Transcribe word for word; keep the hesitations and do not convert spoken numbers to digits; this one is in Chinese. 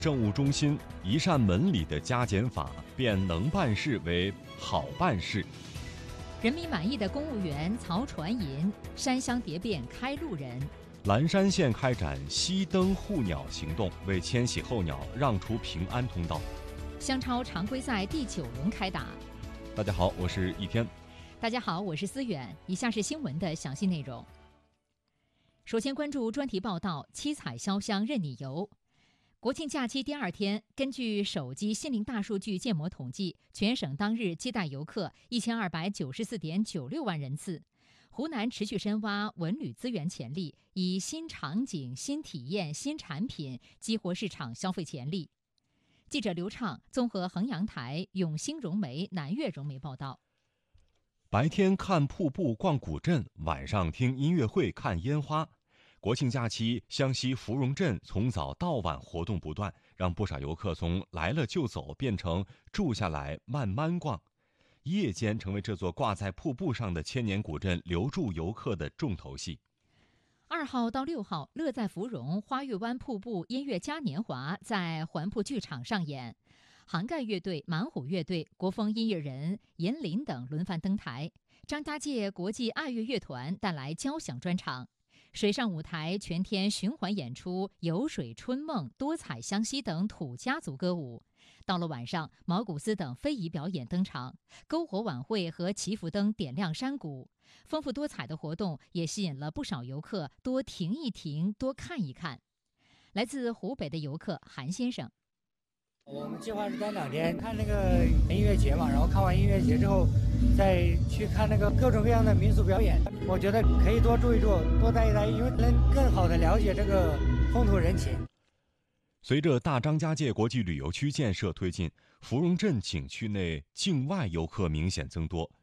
政务中心一扇门里的加减法，变能办事为好办事。 人民满意的公务员曹传银，山乡蝶变开路人。 蓝山县开展熄灯护鸟行动，为迁徙候鸟让出平安通道。 香超常规赛第九轮开打。 大家好，我是易天。 大家好，我是思远。以下是新闻的详细内容。首先关注专题报道：七彩潇湘任你游。国庆假期第二天，根据手机心灵大数据建模统计，全省当日接待游客一千二百九十四点九六万人次。湖南持续深挖文旅资源潜力，以新场景、新体验、新产品激活市场消费潜力。记者刘畅综合衡阳台、永兴融媒、南粤融媒报道。 白天看瀑布、逛古镇，晚上听音乐会、看烟花。国庆假期，湘西芙蓉镇从早到晚活动不断，让不少游客从来了就走变成住下来慢慢逛。夜间成为这座挂在瀑布上的千年古镇留住游客的重头戏。 二号到六号，乐在芙蓉花月湾瀑布音乐嘉年华在环瀑剧场上演，杭盖乐队、满虎乐队、国风音乐人银林等轮番登台，张家界国际爱乐乐团带来交响专场。水上舞台全天循环演出《游水春梦》《多彩湘西》等土家族歌舞。到了晚上，毛古斯等非遗表演登场，篝火晚会和祈福灯点亮山谷。丰富多彩的活动也吸引了不少游客多停一停，多看一看。来自湖北的游客韩先生， 我们计划是待两天看那个音乐节嘛，然后看完音乐节之后再去看那个各种各样的民俗表演。我觉得可以多住一住，多待一待，因为能更好的了解这个风土人情。 随着大张家界国际旅游区建设推进，芙蓉镇景区内境外游客明显增多。